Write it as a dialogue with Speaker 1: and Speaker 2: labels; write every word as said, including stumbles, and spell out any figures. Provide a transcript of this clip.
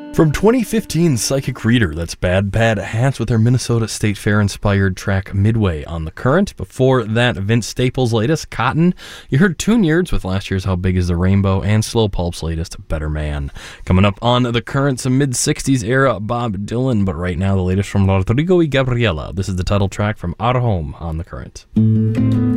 Speaker 1: From twenty fifteen, Psychic Reader, that's Bad Bad Hats with their Minnesota State Fair-inspired track Midway on The Current. Before that, Vince Staples' latest, Cotton. You heard Tune-Yards with last year's How Big Is the Rainbow, and Slow Pulp's latest, Better Man. Coming up on The Current, some mid-sixties era Bob Dylan, but right now the latest from Rodrigo y Gabriela. This is the title track from Our Home on The Current.